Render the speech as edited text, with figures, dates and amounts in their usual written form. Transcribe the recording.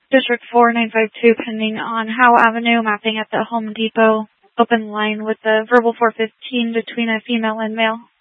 District 4952 pending on Howe Avenue, mapping at the Home Depot. Open line with the verbal 415 between a female and male.